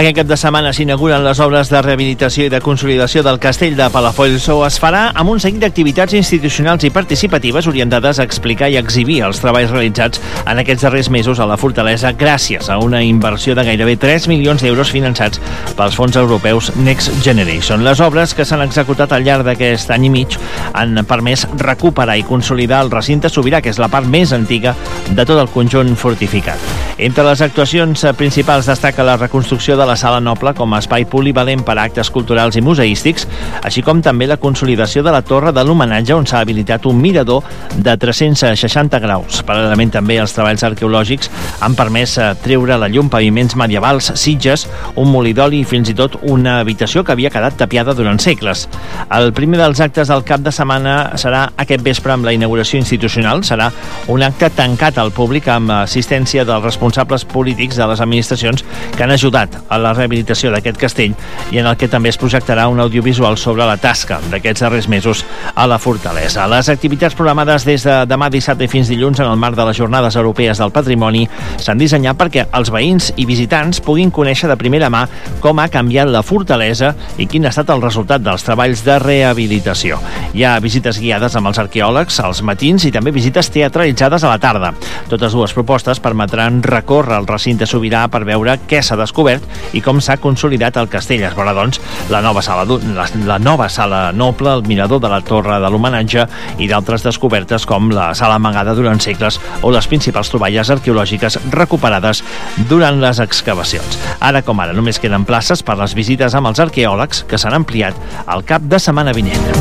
Aquest cap de setmana s'inauguren les obres de rehabilitació i de consolidació del castell de Palafolls. Es farà amb un seguit d'activitats institucionals i participatives orientades a explicar i exhibir els treballs realitzats en aquests darrers mesos a la fortalesa gràcies a una inversió de gairebé 3 milions d'euros finançats pels fons europeus Next Generation. Les obres que s'han executat al llarg d'aquest any i mig han permès recuperar i consolidar el recinte sobirà, que és la part més antiga de tot el conjunt fortificat. Entre les actuacions principals destaca la reconstrucció de la Sala Noble com a espai polivalent per a actes culturals i museístics, així com també la consolidació de la Torre de l'Homenatge, on s'ha habilitat un mirador de 360 graus. Paral·lelament també els treballs arqueològics han permès treure a la llum paviments medievals, sitges, un molí d'oli i fins i tot una habitació que havia quedat tapiada durant segles. El primer dels actes del cap de setmana serà aquest vespre amb la inauguració institucional. Serà un acte tancat al públic amb assistència dels responsables polítics de les administracions que han ajudat a la rehabilitació d'aquest castell i en el que també es projectarà un audiovisual sobre la tasca d'aquests darrers mesos a la fortalesa. Les activitats programades des de demà dissabte i fins dilluns en el marc de les Jornades Europees del Patrimoni s'han dissenyat perquè els veïns i visitants puguin conèixer de primera mà com ha canviat la fortalesa i quin ha estat el resultat dels treballs de rehabilitació. Hi ha visites guiades amb els arqueòlegs als matins i també visites teatralitzades a la tarda. Totes dues propostes permetran recórrer el recinte sobirà per veure què s'ha descobert i com s'ha consolidat el castell. Es veurà, doncs, la nova sala noble, el mirador de la Torre de l'Homenatge i d'altres descobertes com la sala amagada durant segles o les principals troballes arqueològiques recuperades durant les excavacions. Ara com ara només queden places per les visites amb els arqueòlegs, que s'han ampliat al cap de setmana vinent.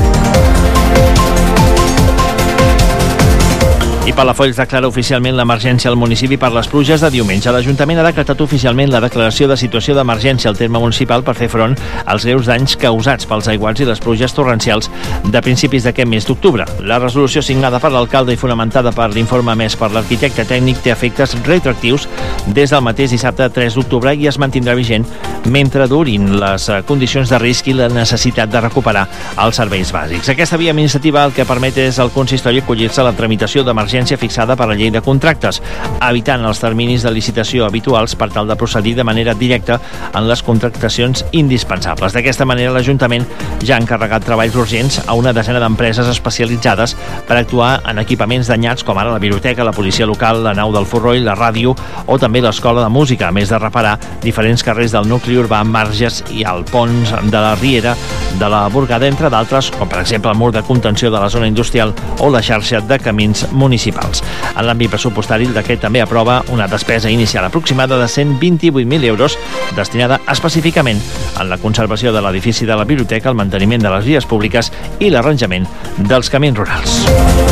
I Palafolls declara oficialment l'emergència al municipi per les pluges de diumenge. L'Ajuntament ha decretat oficialment la declaració de situació d'emergència al terme municipal per fer front als greus danys causats pels aiguats i les pluges torrencials de principis d'aquest mes d'octubre. La resolució signada per l'alcalde i fonamentada per l'informe emès per l'arquitecte tècnic té efectes retroactius des del mateix dissabte 3 d'octubre i es mantindrà vigent mentre durin les condicions de risc i la necessitat de recuperar els serveis bàsics. Aquesta via administrativa el que permet és al consistori acollir-se a la tramitació d'emergència fixada per la llei de contractes, evitant els terminis de licitació habituals per tal de procedir de manera directa en les contractacions indispensables. D'aquesta manera, l'Ajuntament ja ha encarregat treballs urgents a una desena d'empreses especialitzades per actuar en equipaments danyats com ara la biblioteca, la policia local, la nau del Forroll, la ràdio o també l'escola de música, a més de reparar diferents carrers del nucli urbà, marges i el pont de la Riera de la Burgada, entre d'altres, com per exemple el mur de contenció de la zona industrial o la xarxa de camins municipals. En l'àmbit pressupostari, el decret també aprova una despesa inicial aproximada de 128.000 euros destinada específicament en la conservació de l'edifici de la biblioteca, el manteniment de les vies públiques i l'arranjament dels camins rurals.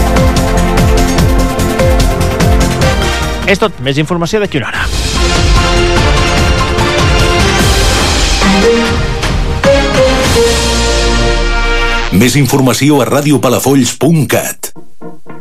És tot. Més informació d'aquí una hora. Més informació a radiopalafolls.cat.